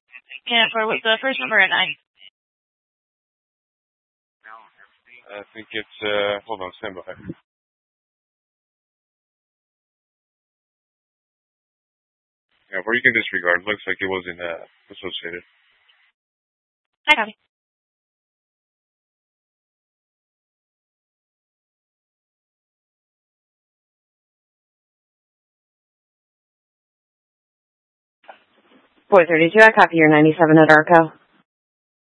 Yeah, for the first number at 9. I think it's, hold on, stand by. Yeah, or you can disregard. Looks like it wasn't associated. I copy. Boy 32, I copy your 97 at Arco.